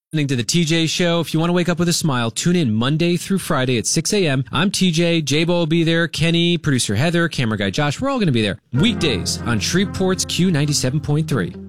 Listening to the TJ Show. If you want to wake up with a smile, tune in Monday through Friday at 6 a.m. I'm TJ. J-Bo will be there. Kenny, producer Heather, camera guy Josh. We're all going to be there. Weekdays on Shreveport's Q97.3.